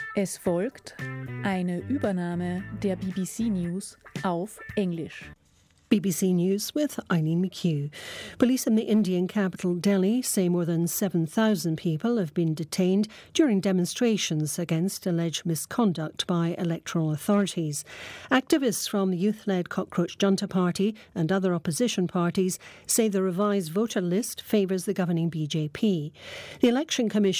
Es folgt eine Übernahme der BBC News auf Englisch. BBC News with Eileen McHugh. Police in the Indian capital Delhi say more than 7,000 people have been detained during demonstrations against alleged misconduct by electoral authorities. Activists from the youth-led Cockroach Junta Party and other opposition parties say the revised voter list favours the governing BJP. The Election Commission